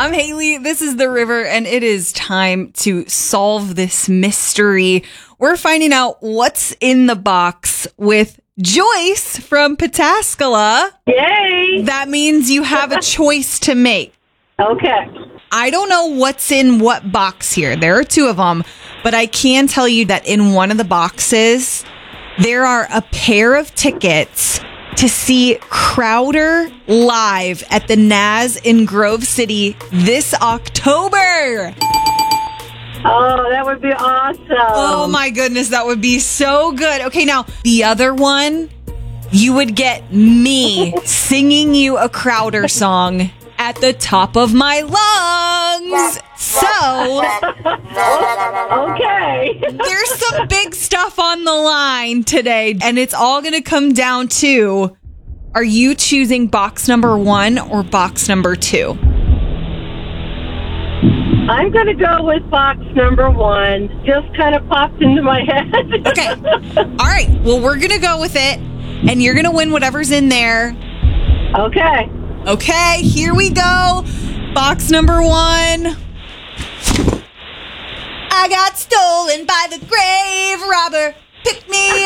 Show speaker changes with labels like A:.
A: I'm Haley. This is The River, and it is time to solve this mystery. We're finding out what's in the box with Joyce from Pataskala.
B: Yay!
A: That means you have a choice to make.
B: Okay.
A: I don't know what's in what box here. There are two of them, but I can tell you that in one of the boxes, there are a pair of tickets to see Crowder live at the Naz in Grove City this October.
B: Oh, that would be awesome.
A: Oh my goodness, that would be so good. Okay, now the other one, you would get me singing you a Crowder song at the top of my lungs. So,
B: Okay.
A: there's some big stuff on the line today, and it's all going to come down to, are you choosing box number 1 or box number 2?
B: I'm going to go with box number 1. Just kind of popped into my head.
A: Okay. All right. Well, we're going to go with it, and you're going to win whatever's in there.
B: Okay.
A: Okay, here we go. Box number 1. I got stolen by the grave robber. Pick me